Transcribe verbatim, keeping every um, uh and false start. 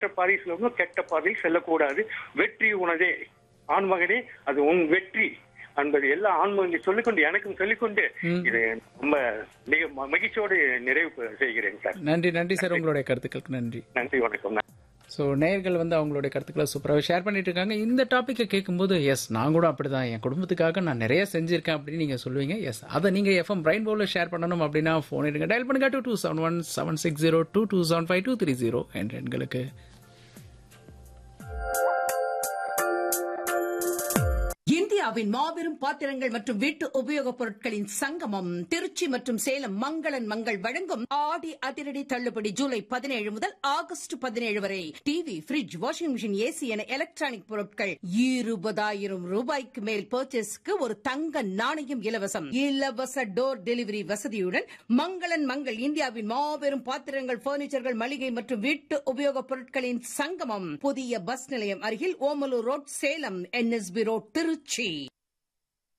பாதையில் செல்லணும், கெட்ட பாதையில் செல்லக்கூடாது. வெற்றி உனதே ஆண்மகனே, அது உன் வெற்றி என்பது எல்லா ஆண்மகனையும் சொல்லிக்கொண்டு எனக்கும் சொல்லிக்கொண்டு இது ரொம்ப மிக மகிழ்ச்சியோடு நிறைவு செய்கிறேன் சார். நன்றி நன்றி சார், உங்களுடைய கருத்துக்களுக்கு நன்றி. நன்றி, வணக்கம். ஸோ நேயர்கள் வந்து அவங்களுடைய கருத்துக்களை சூப்பராக ஷேர் பண்ணிட்டு இருக்காங்க. இந்த டாப்பிக்கை கேட்கும்போது எஸ் நான் கூட அப்படிதான் என் குடும்பத்துக்காக நான் நிறைய செஞ்சிருக்கேன் அப்படின்னு நீங்க சொல்லுவீங்க. எஸ் அதை நீங்க எஃப்எம் பிரைன் போல ஷேர் பண்ணணும் அப்படின்னா போன் எடுங்க, டயல் பண்ணுங்க two two seven one seven six zero two two seven five two three zero என்ற எண்களுக்கு. இந்தியாவின் மாபெரும் பாத்திரங்கள் மற்றும் வீட்டு உபயோகப் பொருட்களின் சங்கமம் திருச்சி மற்றும் சேலம் மங்களன் மங்கள் வழங்கும் ஆடி அதிரடி தள்ளுபடி ஜூலை பதினேழு முதல் ஆகஸ்ட் பதினேழு வரை. TV, bridge, washing machine, AC என எலக்ட்ரானிக் பொருட்கள் இருபதாயிரம் ரூபாய்க்கு மேல் பர்ச்சேஸ்க்கு ஒரு தங்க நாணயம் இலவசம். இலவச டோர் டெலிவரி வசதியுடன் மங்களன் மங்கள் இந்தியாவின் மாபெரும் பாத்திரங்கள், பர்னிச்சர்கள், மளிகை மற்றும் வீட்டு உபயோகப் பொருட்களின் சங்கமம் புதிய பஸ் நிலையம் அருகில் Omalur road, Salem. NSP road, Trichy.